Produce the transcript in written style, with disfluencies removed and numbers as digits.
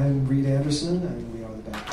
I'm Reed Anderson, and we are the band.